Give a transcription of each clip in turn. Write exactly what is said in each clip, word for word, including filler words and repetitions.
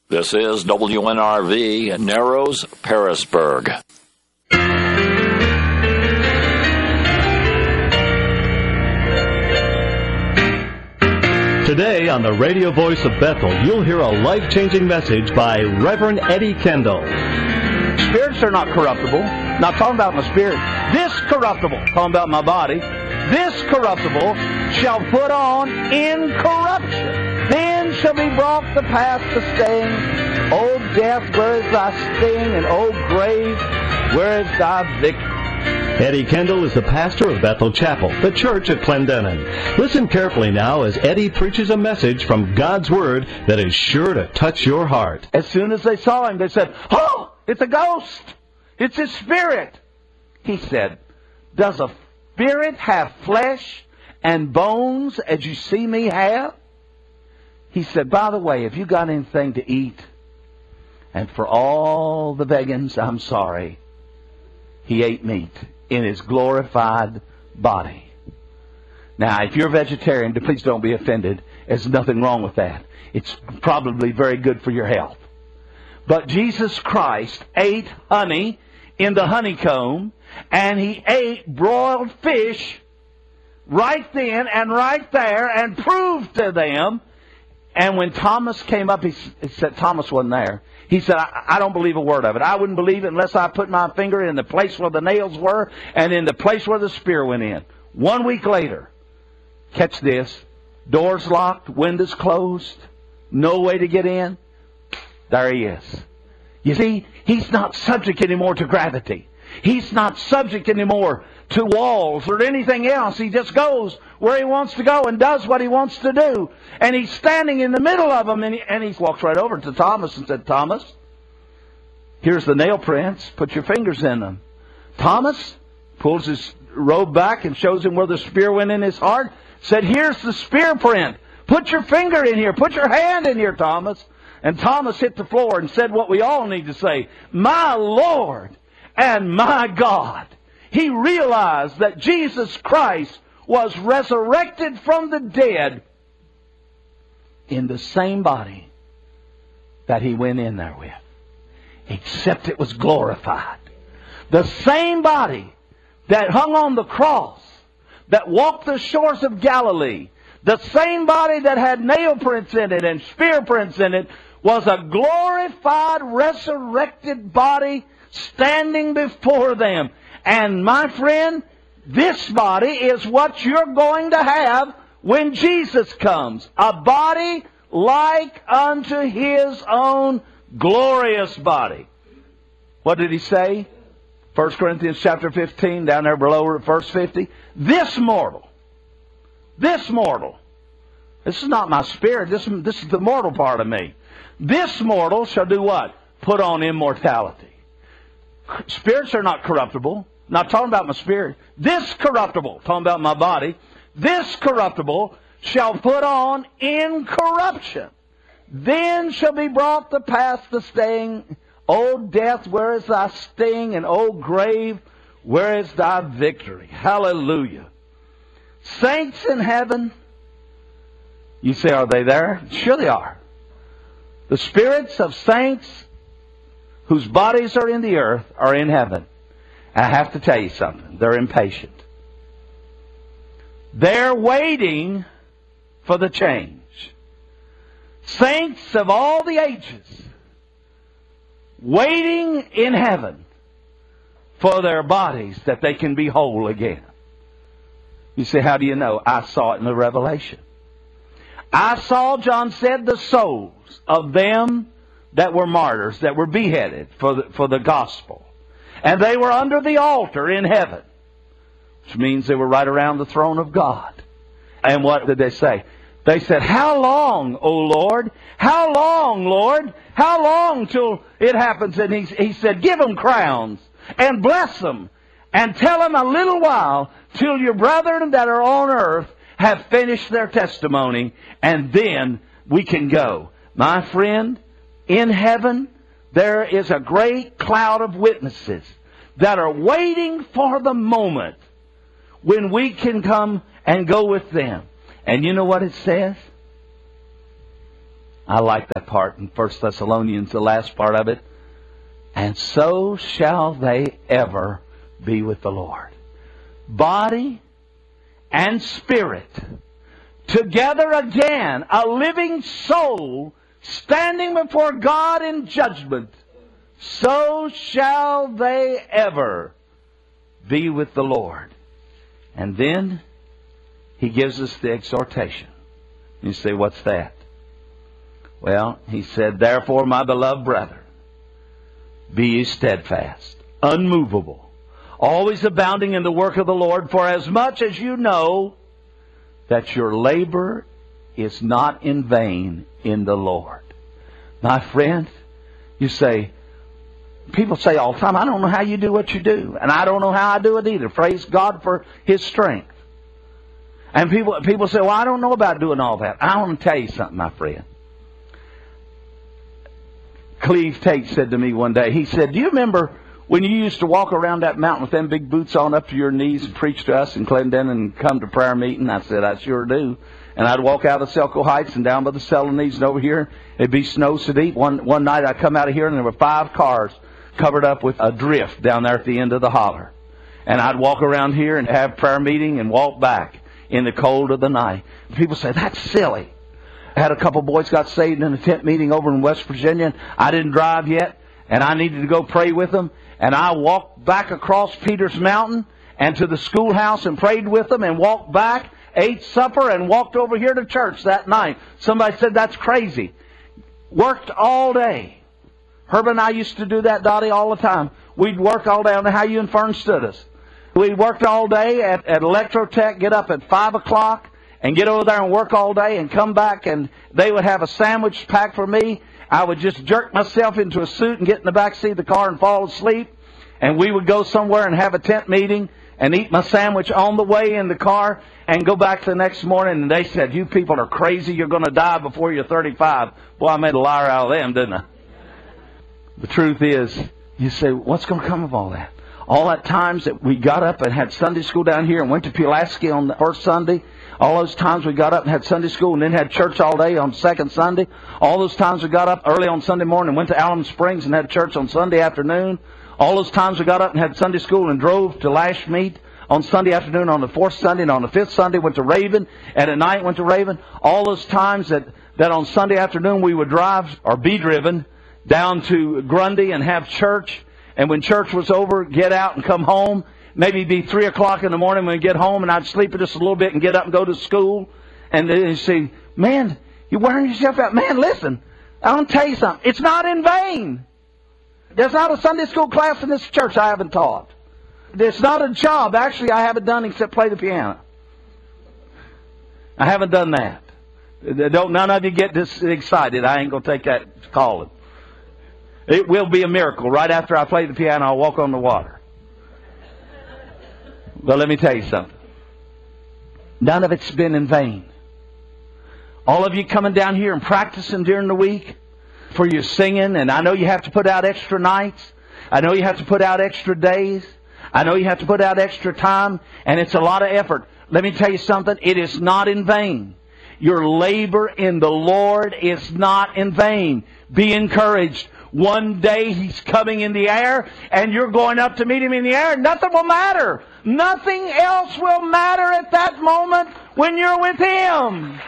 This is W N R V, Narrows, Pearisburg. Today on the radio voice of Bethel, you'll hear a life-changing message by Reverend Eddie Kendall. Spirits are not corruptible. Not talking about my spirit. This corruptible, talking about my body, this corruptible shall put on incorruption. Then shall be brought to pass the sting. O death, where is thy sting? And O grave, where is thy victory? Eddie Kendall is the pastor of Bethel Chapel, the church at Clendenin. Listen carefully now as Eddie preaches a message from God's Word that is sure to touch your heart. As soon as they saw him, they said, "Oh, it's a ghost! It's his spirit!" He said, "Does a spirit have flesh and bones as you see me have?" He said, "By the way, have you got anything to eat?" And for all the vegans, I'm sorry, he ate meat in his glorified body. Now, if you're a vegetarian, please don't be offended. There's nothing wrong with that. It's probably very good for your health. But Jesus Christ ate honey in the honeycomb, and he ate broiled fish right then and right there and proved to them. And when Thomas came up, he said, Thomas wasn't there. He said, I, I don't believe a word of it. I wouldn't believe it unless I put my finger in the place where the nails were and in the place where the spear went in. One week later, catch this, doors locked, windows closed, no way to get in. There he is. You see, he's not subject anymore to gravity. He's not subject anymore to walls or anything else. He just goes where he wants to go and does what he wants to do. And he's standing in the middle of them, and he, and he walks right over to Thomas and said, "Thomas, here's the nail prints. Put your fingers in them." Thomas pulls his robe back and shows him where the spear went in his heart. Said, "Here's the spear print. Put your finger in here. Put your hand in here, Thomas." And Thomas hit the floor and said what we all need to say, "My Lord and my God." He realized that Jesus Christ was resurrected from the dead in the same body that he went in there with, except it was glorified. The same body that hung on the cross, that walked the shores of Galilee, the same body that had nail prints in it and spear prints in it, was a glorified, resurrected body standing before them. And my friend, this body is what you're going to have when Jesus comes. A body like unto His own glorious body. What did He say? First Corinthians chapter fifteen, down there below verse fifty. This mortal, this mortal, this is not my spirit, this, this is the mortal part of me. This mortal shall do what? Put on immortality. Spirits are not corruptible. Not talking about my spirit. This corruptible, talking about my body, this corruptible shall put on incorruption. Then shall be brought to pass the sting. O death, where is thy sting? And O grave, where is thy victory? Hallelujah. Saints in heaven. You say, are they there? Sure they are. The spirits of saints whose bodies are in the earth are in heaven. I have to tell you something. They're impatient. They're waiting for the change. Saints of all the ages waiting in heaven for their bodies that they can be whole again. You say, how do you know? I saw it in the Revelation. I saw, John said, the souls of them that were martyrs, that were beheaded for the, for the gospel. And they were under the altar in heaven, which means they were right around the throne of God. And what did they say? They said, how long, O Lord? How long, Lord? How long till it happens? And he, he said, give them crowns and bless them and tell them a little while till your brethren that are on earth have finished their testimony, and then we can go. My friend, in heaven, there is a great cloud of witnesses that are waiting for the moment when we can come and go with them. And you know what it says? I like that part in First Thessalonians, the last part of it. And so shall they ever be with the Lord. Body and spirit together again, a living soul standing before God in judgment. So shall they ever be with the Lord. And then He gives us the exhortation. You say, what's that? Well, He said, therefore, my beloved brethren, be ye steadfast, unmovable, always abounding in the work of the Lord, for as much as you know that your labor is not in vain in the Lord. My friend, you say, people say all the time, I don't know how you do what you do. And I don't know how I do it either. Praise God for His strength. And people people say, well, I don't know about doing all that. I want to tell you something, my friend. Cleve Tate said to me one day, he said, do you remember when you used to walk around that mountain with them big boots on up to your knees and preach to us in Clendenin and come to prayer meeting? I said, I sure do. And I'd walk out of Selco Heights and down by the Celanese and over here. It'd be snow so deep. One, one night I'd come out of here and there were five cars covered up with a drift down there at the end of the holler. And I'd walk around here and have prayer meeting and walk back in the cold of the night. People say, that's silly. I had a couple boys got saved in a tent meeting over in West Virginia. And I didn't drive yet, and I needed to go pray with them. And I walked back across Peters Mountain and to the schoolhouse and prayed with them and walked back, ate supper, and walked over here to church that night. Somebody said, that's crazy. Worked all day. Herb and I used to do that, Dottie, all the time. We'd work all day. I don't know how you and Fern stood us. We worked all day at, at Electrotech, get up at five o'clock and get over there and work all day and come back, and they would have a sandwich packed for me. I would just jerk myself into a suit and get in the back seat of the car and fall asleep. And we would go somewhere and have a tent meeting and eat my sandwich on the way in the car and go back the next morning. And they said, you people are crazy. You're going to die before you're thirty-five. Boy, I made a liar out of them, didn't I? The truth is, you say, what's going to come of all that? All that times that we got up and had Sunday school down here and went to Pulaski on the first Sunday. All those times we got up and had Sunday school and then had church all day on second Sunday. All those times we got up early on Sunday morning and went to Alum Springs and had church on Sunday afternoon. All those times we got up and had Sunday school and drove to Lashmeet on Sunday afternoon, on the fourth Sunday, and on the fifth Sunday went to Raven, and at night went to Raven. All those times that, that on Sunday afternoon we would drive or be driven down to Grundy and have church. And when church was over, get out and come home. Maybe it'd be three o'clock in the morning when we get home, and I'd sleep just a little bit and get up and go to school. And then you say, man, you're wearing yourself out. Man, listen, I want to tell you something. It's not in vain. There's not a Sunday school class in this church I haven't taught. There's not a job, actually, I haven't done except play the piano. I haven't done that. Don't none of you get this excited. I ain't going to take that calling. It will be a miracle. Right after I play the piano, I'll walk on the water. But let me tell you something. None of it's been in vain. All of you coming down here and practicing during the week for your singing, and I know you have to put out extra nights. I know you have to put out extra days. I know you have to put out extra time, and it's a lot of effort. Let me tell you something. It is not in vain. Your labor in the Lord is not in vain. Be encouraged. One day He's coming in the air, and you're going up to meet Him in the air. Nothing will matter. Nothing else will matter at that moment when you're with Him.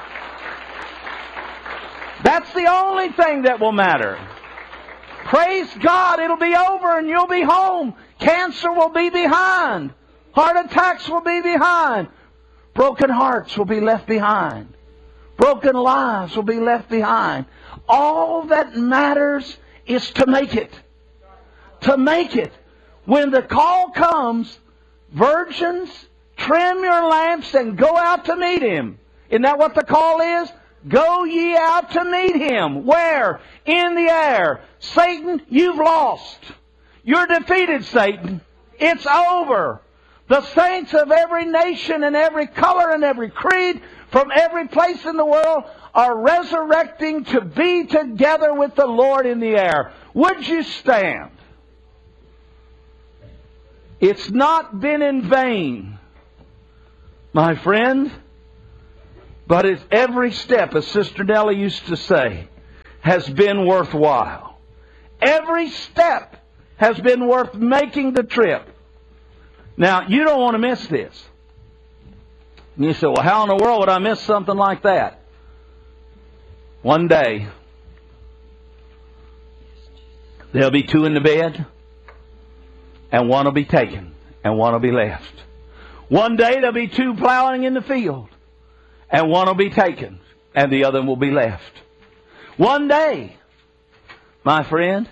That's the only thing that will matter. Praise God, it'll be over and you'll be home. Cancer will be behind. Heart attacks will be behind. Broken hearts will be left behind. Broken lives will be left behind. All that matters is to make it. To make it. When the call comes, virgins, trim your lamps and go out to meet Him. Isn't that what the call is? Go ye out to meet Him. Where? In the air. Satan, you've lost. You're defeated, Satan. It's over. The saints of every nation and every color and every creed from every place in the world are resurrecting to be together with the Lord in the air. Would you stand? It's not been in vain, my friend. But it's every step, as Sister Nellie used to say, has been worthwhile. Every step has been worth making the trip. Now, you don't want to miss this. And you say, well, how in the world would I miss something like that? One day, there'll be two in the bed, and one will be taken, and one will be left. One day, there'll be two plowing in the field, and one will be taken, and the other will be left. One day, my friend,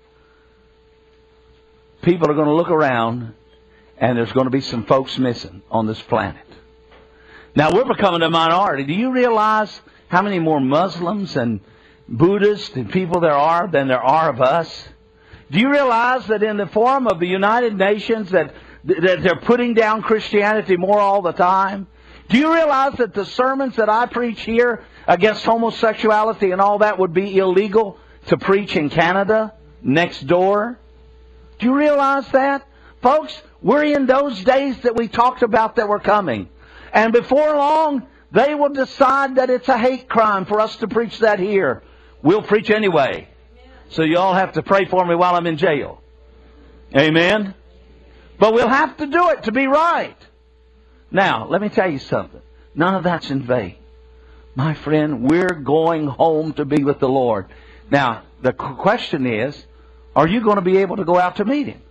people are going to look around, and there's going to be some folks missing on this planet. Now, we're becoming a minority. Do you realize how many more Muslims and Buddhists and people there are than there are of us? Do you realize that in the forum of the United Nations that, that they're putting down Christianity more all the time? Do you realize that the sermons that I preach here against homosexuality and all that would be illegal to preach in Canada next door? Do you realize that? Folks, we're in those days that we talked about that were coming. And before long, they will decide that it's a hate crime for us to preach that here. We'll preach anyway. So you all have to pray for me while I'm in jail. Amen? But we'll have to do it to be right. Now, let me tell you something. None of that's in vain. My friend, we're going home to be with the Lord. Now, the question is, are you going to be able to go out to meet Him?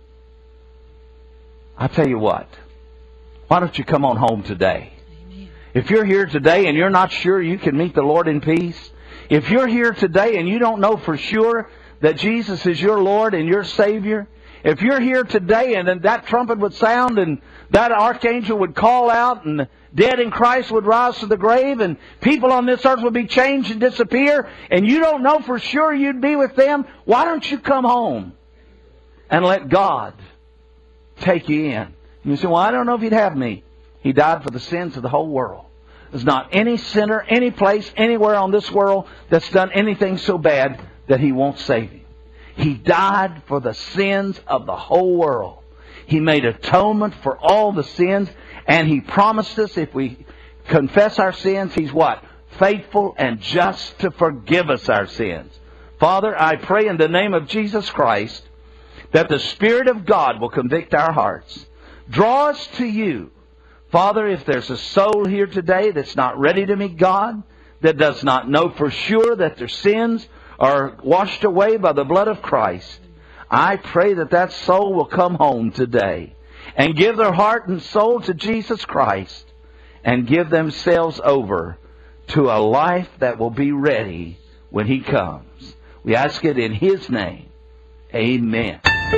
I'll tell you what. Why don't you come on home today? Amen. If you're here today and you're not sure you can meet the Lord in peace, if you're here today and you don't know for sure that Jesus is your Lord and your Savior, if you're here today and then that trumpet would sound and that archangel would call out and the dead in Christ would rise to the grave and people on this earth would be changed and disappear and you don't know for sure you'd be with them, why don't you come home and let God take you in? And you say, well, I don't know if He'd have me. He died for the sins of the whole world. There's not any sinner, any place, anywhere on this world that's done anything so bad that He won't save him. He died for the sins of the whole world. He made atonement for all the sins, and He promised us if we confess our sins, He's what? Faithful and just to forgive us our sins. Father, I pray in the name of Jesus Christ that the Spirit of God will convict our hearts. Draw us to You. Father, if there's a soul here today that's not ready to meet God, that does not know for sure that their sins are washed away by the blood of Christ, I pray that that soul will come home today and give their heart and soul to Jesus Christ and give themselves over to a life that will be ready when He comes. We ask it in His name. Amen.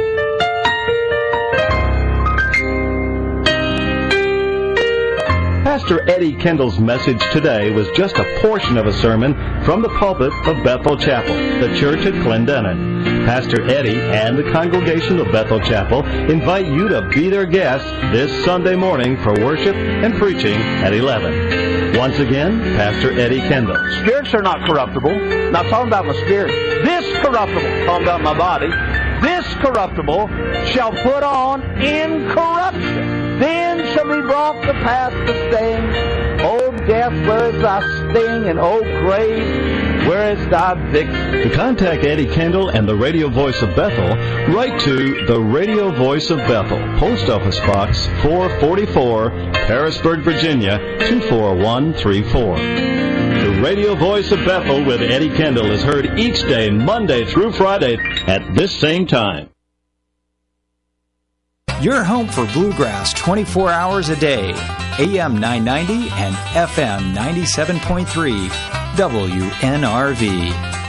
Pastor Eddie Kendall's message today was just a portion of a sermon from the pulpit of Bethel Chapel, the church at Clendenin. Pastor Eddie and the congregation of Bethel Chapel invite you to be their guests this Sunday morning for worship and preaching at eleven. Once again, Pastor Eddie Kendall. Spirits are not corruptible. I'm not talking about my spirit. This corruptible, talking about my body, this corruptible shall put on incorruption. Then shall be brought to pass the saying, O death, where is thy sting? And O grave, where is thy victory? To contact Eddie Kendall and the Radio Voice of Bethel, write to the Radio Voice of Bethel, Post Office Box four forty-four, Harrisburg, Virginia, two four one three four. The Radio Voice of Bethel with Eddie Kendall is heard each day, Monday through Friday, at this same time. Your home for bluegrass twenty-four hours a day. A M nine ninety and F M ninety-seven point three W N R V.